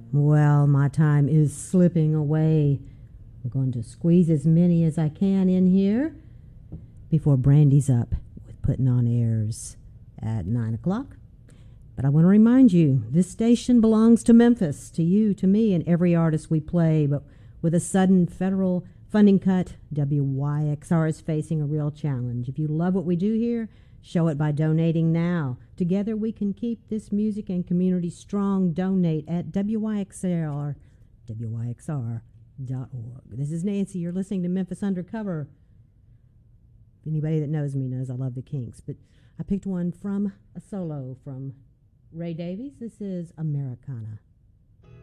Well, my time is slipping away. I'm going to squeeze as many as I can in here before Brandy's up with putting on airs at 9 o'clock. But I want to remind you, this station belongs to Memphis, to you, to me, and every artist we play. But with a sudden federal funding cut, WYXR is facing a real challenge. If you love what we do here, show it by donating now. Together we can keep this music and community strong. Donate at WYXR.org. This is Nancy. You're listening to Memphis Undercover. Anybody that knows me knows I love the Kinks. But I picked one from a solo from Ray Davies. This is Americana.